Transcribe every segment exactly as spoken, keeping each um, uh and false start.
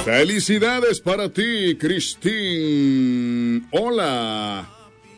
Felicidades para ti, Cristín. Hola.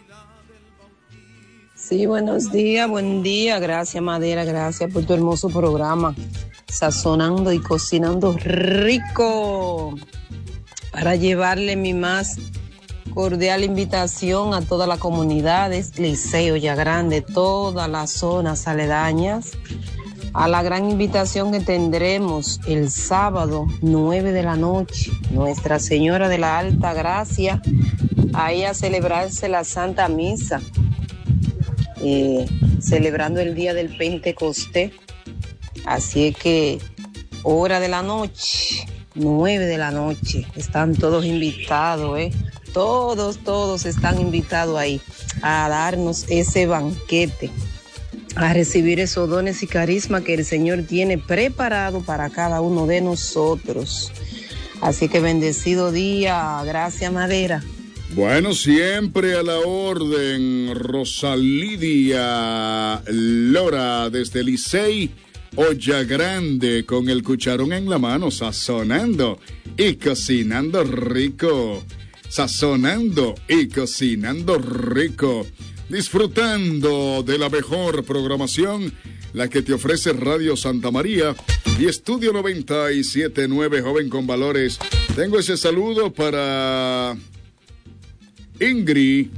Sí, buenos días, buen día. Gracias, Madera, gracias por tu hermoso programa. Sazonando y cocinando rico. Para llevarle mi más cordial invitación a todas las comunidades, Liceo, Yagrande, todas las zonas aledañas, a la gran invitación que tendremos el sábado, nueve de la noche, Nuestra Señora de la Alta Gracia, ahí a celebrarse la Santa Misa, eh, celebrando el día del Pentecostés. Así es que, hora de la noche, nueve de la noche, están todos invitados, ¿eh? Todos, todos están invitados ahí a darnos ese banquete, a recibir esos dones y carisma que el Señor tiene preparado para cada uno de nosotros. Así que bendecido día, gracias, Madera. Bueno, siempre a la orden, Rosalidia Lora desde Licey, Olla Grande, con el cucharón en la mano, sazonando y cocinando rico. Sazonando y cocinando rico. Disfrutando de la mejor programación, la que te ofrece Radio Santa María y Estudio noventa y siete punto nueve, Joven con Valores. Tengo ese saludo para Ingrid.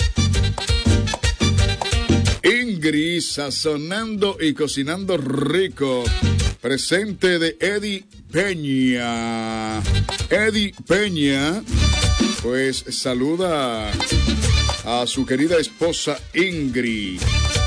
Ingrid, sazonando y cocinando rico. Presente de Eddie Peña. Eddie Peña, pues saluda a su querida esposa Ingrid.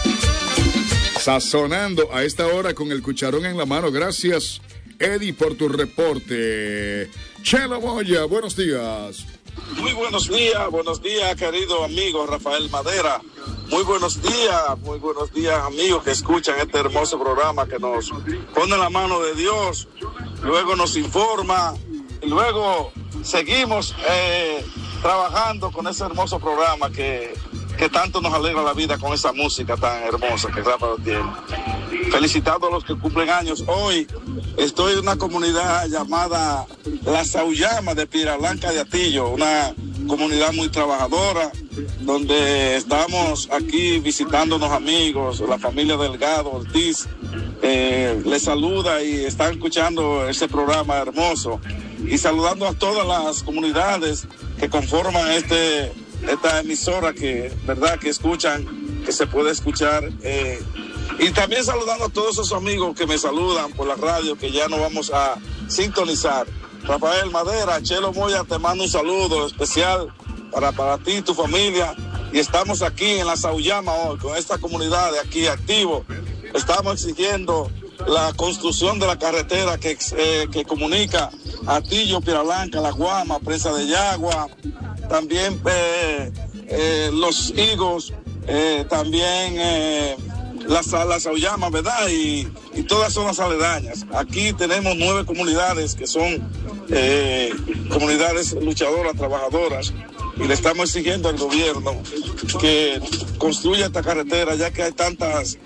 Sazonando a esta hora con el cucharón en la mano. Gracias, Eddie, por tu reporte. Chelo Moya, buenos días. Muy buenos días, buenos días, querido amigo Rafael Madera. Muy buenos días, muy buenos días, amigos que escuchan este hermoso programa que nos pone en la mano de Dios, luego nos informa y luego seguimos eh, trabajando con ese hermoso programa que, que tanto nos alegra la vida con esa música tan hermosa que Rafa tiene. Felicitando a los que cumplen años. Hoy estoy en una comunidad llamada La Sauyama de Piedra Blanca de Atillo, una comunidad muy trabajadora, donde estamos aquí visitando unos amigos, la familia Delgado Ortiz, eh, les saluda y están escuchando ese programa hermoso, y saludando a todas las comunidades que conforman este esta emisora que, verdad, que escuchan, que se puede escuchar, eh, y también saludando a todos esos amigos que me saludan por la radio, que ya no vamos a sintonizar. Rafael Madera, Chelo Moya, te mando un saludo especial para, para ti y tu familia, y estamos aquí en La Sauyama hoy, con esta comunidad de aquí activo. Estamos exigiendo la construcción de la carretera que, eh, que comunica Atillo, Piedra Blanca, La Guama, Presa de Yagua, también eh, eh, Los Higos, eh, también eh, las, las Sauyama, ¿verdad? Y, y todas son las aledañas. Aquí tenemos nueve comunidades que son eh, comunidades luchadoras, trabajadoras, y le estamos exigiendo al gobierno que construya esta carretera, ya que hay tantas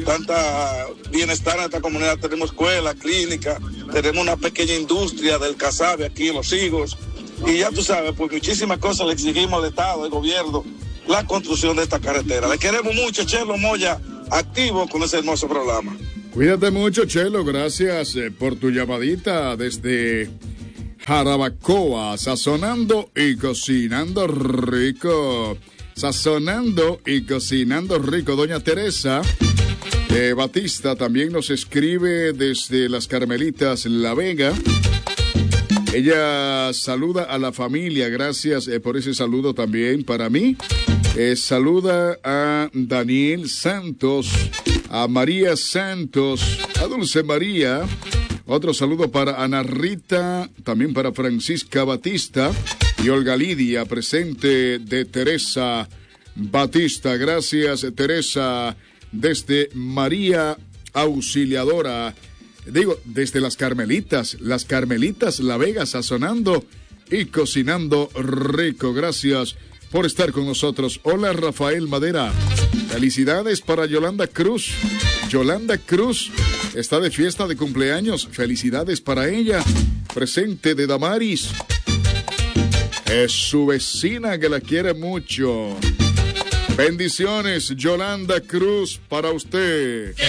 tanta bienestar en esta comunidad. Tenemos escuela, clínica, tenemos una pequeña industria del casabe aquí en Los Higos, y ya tú sabes, pues muchísimas cosas le exigimos al Estado, al gobierno, la construcción de esta carretera. Le queremos mucho, Chelo Moya, activo con ese hermoso programa. Cuídate mucho, Chelo, gracias eh, por tu llamadita desde Jarabacoa, sazonando y cocinando rico. Sazonando y cocinando rico. Doña Teresa eh, Batista también nos escribe desde Las Carmelitas, La Vega. Ella saluda a la familia, gracias eh, por ese saludo también para mí. Eh, saluda a Daniel Santos, a María Santos, a Dulce María. Otro saludo para Ana Rita, también para Francisca Batista y Olga Lidia, presente de Teresa Batista. Gracias, Teresa, desde María Auxiliadora. Digo, desde Las Carmelitas, Las Carmelitas, La Vega, sazonando y cocinando rico. Gracias por estar con nosotros. Hola, Rafael Madera. Felicidades para Yolanda Cruz. Yolanda Cruz está de fiesta de cumpleaños. Felicidades para ella. presente de Damaris. Es su vecina que la quiere mucho. Bendiciones, Yolanda Cruz, para usted.